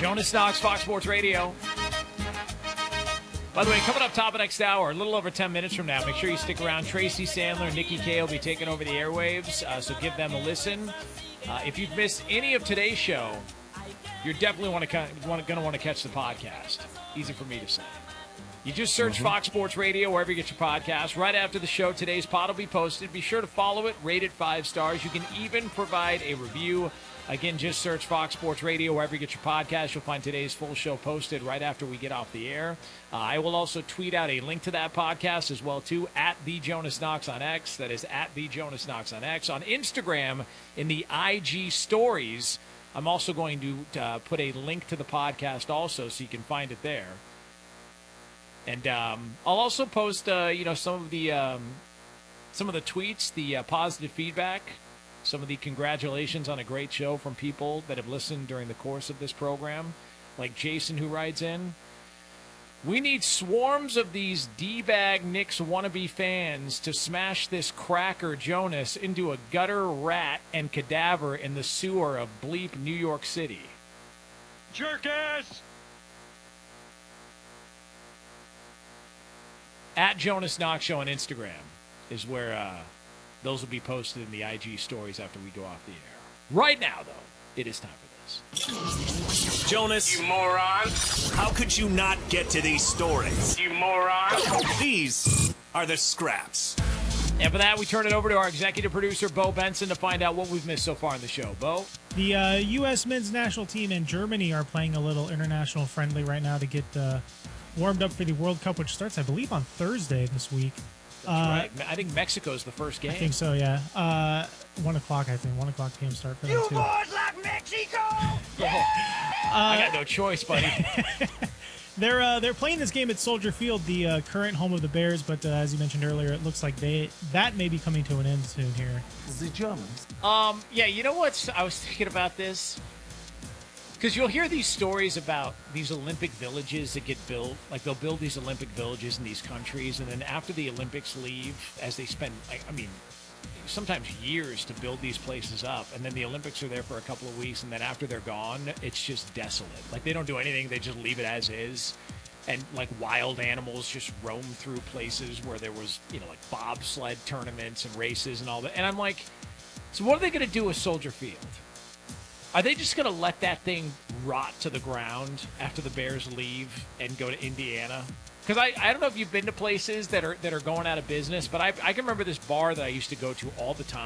Jonas Knox, Fox Sports Radio. By the way, coming up top of next hour, a little over 10 minutes from now, make sure you stick around. Tracy Sandler and Nikki K will be taking over the airwaves, so give them a listen. If you've missed any of today's show, you're definitely going to want to catch the podcast. Easy for me to say. You just search Fox Sports Radio wherever you get your podcast. Right after the show, today's pod will be posted. Be sure to follow it, rate it 5 stars. You can even provide a review. Again, just search Fox Sports Radio wherever you get your podcast. You'll find today's full show posted right after we get off the air. I will also tweet out a link to that podcast as well, too, at The Jonas Knox on X. That is at The Jonas Knox on X. On Instagram, in the IG stories, I'm also going to put a link to the podcast also so you can find it there. And I'll also post, some of the tweets, the positive feedback, some of the congratulations on a great show from people that have listened during the course of this program, like Jason, who writes in. We need swarms of these D-bag Knicks wannabe fans to smash this cracker Jonas into a gutter rat and cadaver in the sewer of bleep New York City. Jerk-ass! At Jonas Knox Show on Instagram is where those will be posted in the IG stories after we go off the air. Right now, though, it is time for this. Jonas. You moron. How could you not get to these stories? You moron. These are the scraps. And for that, we turn it over to our executive producer, Bo Benson, to find out what we've missed so far in the show. Bo? The U.S. men's national team and Germany are playing a little international friendly right now to get warmed up for the World Cup, which starts, I believe, on Thursday this week. Right. I think Mexico's the first game. I think so, yeah. 1 o'clock, I think. 1 o'clock game start for them, too. You boys like Mexico? I got no choice, buddy. They're playing this game at Soldier Field, the current home of the Bears, but as you mentioned earlier, it looks like that may be coming to an end soon here. The Germans. Yeah, you know what? I was thinking about this. Because you'll hear these stories about these Olympic villages that get built. Like, they'll build these Olympic villages in these countries, and then after the Olympics leave, as they spend, sometimes years to build these places up, and then the Olympics are there for a couple of weeks, and then after they're gone, it's just desolate. Like, they don't do anything. They just leave it as is. And, like, wild animals just roam through places where there was, like, bobsled tournaments and races and all that. And I'm like, so what are they going to do with Soldier Field? Are they just going to let that thing rot to the ground after the Bears leave and go to Indiana? Because I don't know if you've been to places that are going out of business, but I can remember this bar that I used to go to all the time.